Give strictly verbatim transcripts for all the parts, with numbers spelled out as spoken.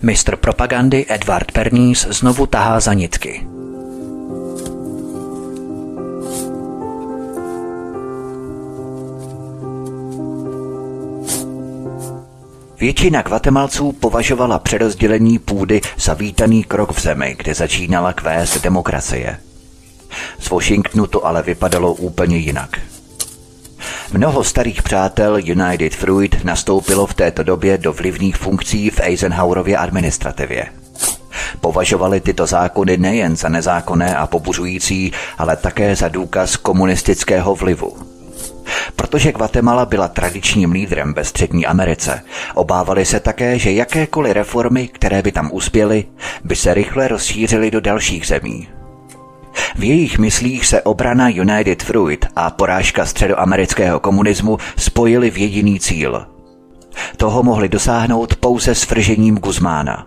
Mistr propagandy Edward Bernays znovu tahá za nitky. Většina Guatemalců považovala přerozdělení půdy za vítaný krok v zemi, kde začínala kvést demokracie. Z Washingtonu to ale vypadalo úplně jinak. Mnoho starých přátel United Fruit nastoupilo v této době do vlivných funkcí v Eisenhowerově administrativě. Považovali tyto zákony nejen za nezákonné a pobuřující, ale také za důkaz komunistického vlivu. Protože Guatemala byla tradičním lídrem ve Střední Americe, obávali se také, že jakékoliv reformy, které by tam uspěly, by se rychle rozšířily do dalších zemí. V jejich myslích se obrana United Fruit a porážka středoamerického komunismu spojily v jediný cíl. Toho mohli dosáhnout pouze svržením Guzmána.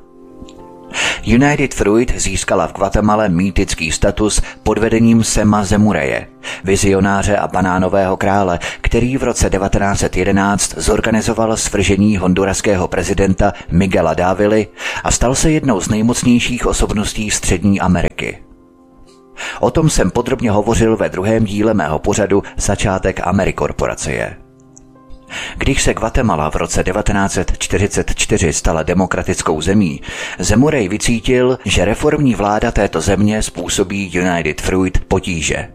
United Fruit získala v Guatemale mýtický status pod vedením Sema Zemureje, vizionáře a banánového krále, který v roce devatenáct set jedenáct zorganizoval svržení honduraského prezidenta Miguela Dávily a stal se jednou z nejmocnějších osobností Střední Ameriky. O tom jsem podrobně hovořil ve druhém díle mého pořadu Začátek Amerikorporacie. Když se Guatemala v roce devatenáct set čtyřicet čtyři stala demokratickou zemí, Zemurej vycítil, že reformní vláda této země způsobí United Fruit potíže.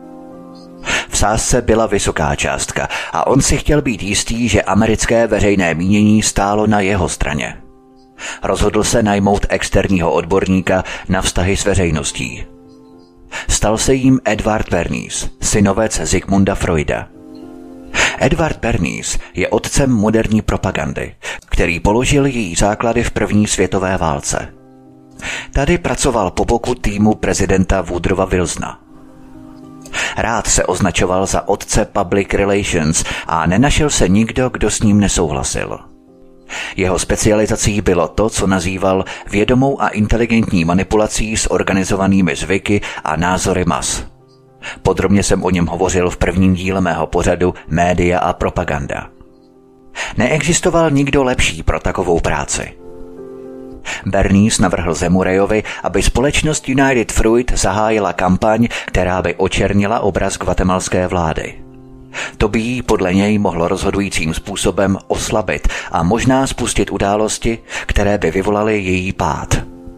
V sázce byla vysoká částka a on si chtěl být jistý, že americké veřejné mínění stálo na jeho straně. Rozhodl se najmout externího odborníka na vztahy s veřejností. Stal se jím Edward Bernays, synovec Sigmunda Freuda. Edward Bernays je otcem moderní propagandy, který položil její základy v první světové válce. Tady pracoval po boku týmu prezidenta Woodrowa Wilsona. Rád se označoval za otce public relations a nenašel se nikdo, kdo s ním nesouhlasil. Jeho specializací bylo to, co nazýval vědomou a inteligentní manipulací s organizovanými zvyky a názory mas. Podrobně jsem o něm hovořil v prvním díle mého pořadu Média a propaganda. Neexistoval nikdo lepší pro takovou práci. Bernays navrhl Zemurejovi, aby společnost United Fruit zahájila kampaň, která by očernila obraz guatemalské vlády. To by jí podle něj mohlo rozhodujícím způsobem oslabit a možná spustit události, které by vyvolaly její pád.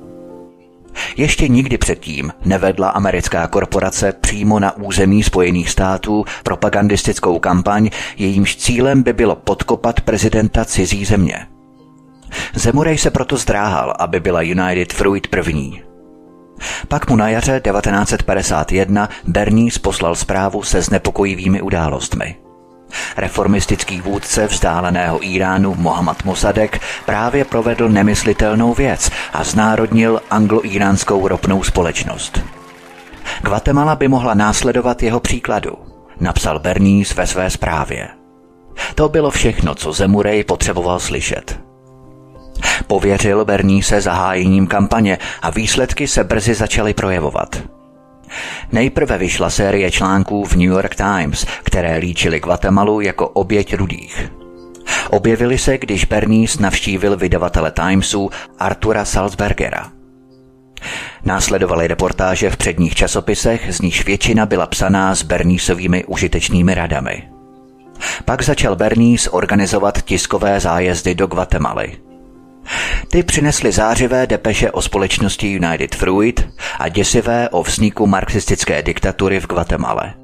Ještě nikdy předtím nevedla americká korporace přímo na území Spojených států propagandistickou kampaň, jejímž cílem by bylo podkopat prezidenta cizí země. Zemurej se proto zdráhal, aby byla United Fruit první. Pak mu na jaře devatenáct set padesát jedna Bernays poslal zprávu se znepokojivými událostmi. Reformistický vůdce vzdáleného Íránu Mohammad Mossadegh právě provedl nemyslitelnou věc a znárodnil anglo-íránskou ropnou společnost. Guatemala by mohla následovat jeho příkladu, napsal Bernays ve své zprávě. To bylo všechno, co Zemurej potřeboval slyšet. Pověřil Bernayse zahájením kampaně a výsledky se brzy začaly projevovat. Nejprve vyšla série článků v New York Times, které líčily Guatemalu jako oběť rudých. Objevily se, když Bernays navštívil vydavatele Timesu Artura Salzbergera. Následovaly reportáže v předních časopisech, z nichž většina byla psaná s Bernaysovými užitečnými radami. Pak začal Bernays organizovat tiskové zájezdy do Guatemaly. Ty přinesly zářivé depeše o společnosti United Fruit a děsivé o vzniku marxistické diktatury v Guatemale.